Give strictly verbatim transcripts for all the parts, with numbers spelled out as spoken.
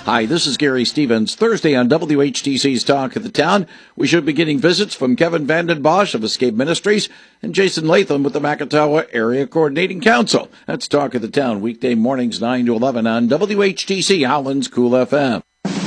Hi, this is Gary Stevens. Thursday on W H T C's Talk of the Town, we should be getting visits from Kevin Vanden Bosch of Escape Ministries and Jason Latham with the Makatawa Area Coordinating Council. That's Talk of the Town, weekday mornings nine to eleven on W H T C Howland's Cool F M.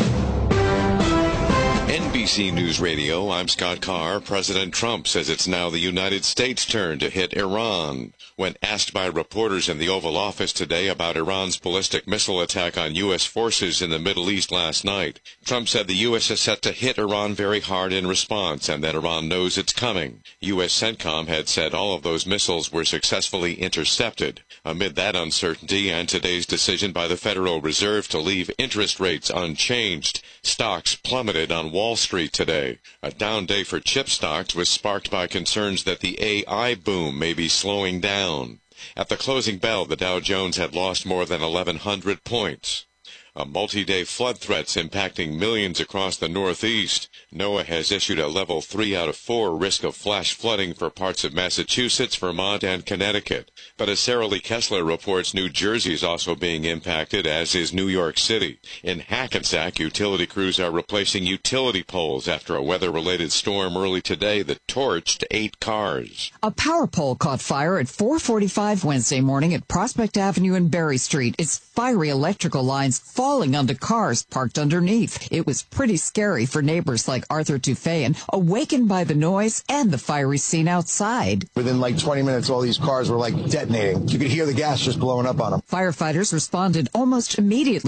N B C News Radio, I'm Scott Carr. President Trump says it's now the United States' turn to hit Iran. When asked by reporters in the Oval Office today about Iran's ballistic missile attack on U S forces in the Middle East last night, Trump said the U S is set to hit Iran very hard in response and that Iran knows it's coming. U S CENTCOM had said all of those missiles were successfully intercepted. Amid that uncertainty and today's decision by the Federal Reserve to leave interest rates unchanged, stocks plummeted on Wall Street today. A down day for chip stocks was sparked by concerns that the A I boom may be slowing down. At the closing bell, the Dow Jones had lost more than eleven hundred points. A multi-day flood threats impacting millions across the Northeast. NOAA has issued a level three out of four risk of flash flooding for parts of Massachusetts, Vermont, and Connecticut. But as Sarah Lee Kessler reports, New Jersey is also being impacted, as is New York City. In Hackensack, utility crews are replacing utility poles after a weather-related storm early today that torched eight cars. A power pole caught fire at four forty-five Wednesday morning at Prospect Avenue and Berry Street. Its fiery electrical lines falling onto cars parked underneath. It was pretty scary for neighbors like Arthur Tufayan, awakened by the noise and the fiery scene outside. Within like twenty minutes, all these cars were like detonating. You could hear the gas just blowing up on them. Firefighters responded almost immediately